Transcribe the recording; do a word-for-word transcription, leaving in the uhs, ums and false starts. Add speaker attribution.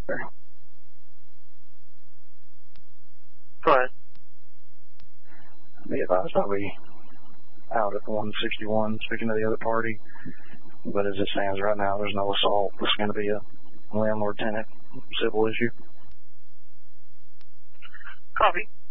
Speaker 1: Go ahead.
Speaker 2: Be advised I'll be out at one sixty-one speaking to the other party, but as it stands right now, there's no assault. This is going to be a landlord-tenant civil issue.
Speaker 1: Copy.